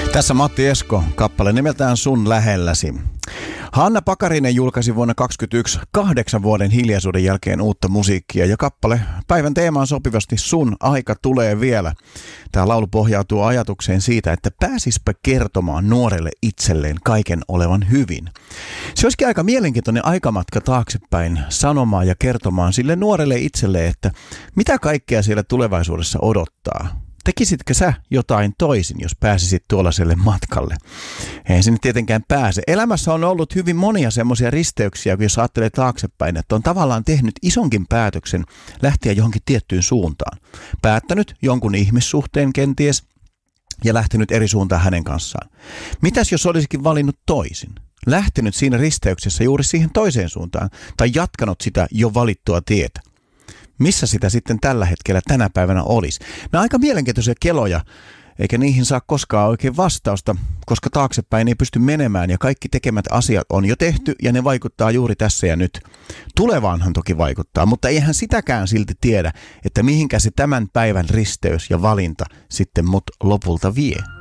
Tässä Matti Esko, kappale nimeltään Sun lähelläsi. Hanna Pakarinen julkaisi vuonna 2021 8 vuoden hiljaisuuden jälkeen uutta musiikkia ja kappale päivän teemaan sopivasti Sun aika tulee vielä. Tämä laulu pohjautuu ajatukseen siitä, että pääsispä kertomaan nuorelle itselleen kaiken olevan hyvin. Se olisikin aika mielenkiintoinen aikamatka taaksepäin sanomaan ja kertomaan sille nuorelle itselleen, että mitä kaikkea siellä tulevaisuudessa odottaa. Tekisitkö sä jotain toisin, jos pääsisit tuollaiselle matkalle? Ei sinne tietenkään pääse. Elämässä on ollut hyvin monia semmoisia risteyksiä, jos ajattelee taaksepäin, että on tavallaan tehnyt isonkin päätöksen lähteä johonkin tiettyyn suuntaan. Päättänyt jonkun ihmissuhteen kenties ja lähtenyt eri suuntaan hänen kanssaan. Mitäs jos olisikin valinnut toisin? Lähtenyt siinä risteyksessä juuri siihen toiseen suuntaan tai jatkanut sitä jo valittua tietä. Missä sitä sitten tällä hetkellä tänä päivänä olisi? Nämä on aika mielenkiintoisia keloja, eikä niihin saa koskaan oikein vastausta, koska taaksepäin ei pysty menemään ja kaikki tekemät asiat on jo tehty ja ne vaikuttaa juuri tässä ja nyt. Tulevaanhan toki vaikuttaa, mutta eihän sitäkään silti tiedä, että mihinkä se tämän päivän risteys ja valinta sitten mut lopulta vie.